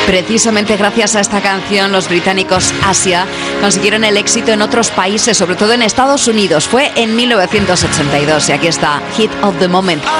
Precisamente gracias a esta canción, los británicos Asia consiguieron el éxito en otros países, sobre todo en Estados Unidos. Fue en 1982 y aquí está Hit of the Moment.